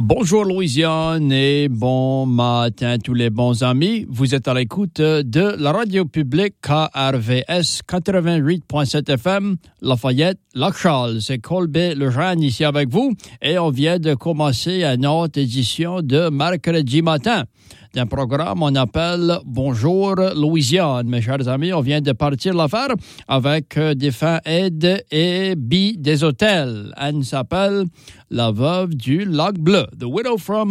Bonjour Louisiane et bon matin tous les bons amis. Vous êtes à l'écoute de la radio publique KRVS 88.7 FM, Lafayette, Lac-Charles. C'est Colbert Lejeune ici avec vous et on vient de commencer une autre édition de mercredi matin d'un programme on appelle Bonjour Louisiane. Mes chers amis, on vient de partir l'affaire avec des fins aides et billes des hôtels. Elle s'appelle La Veuve du Lac Bleu, The Widow from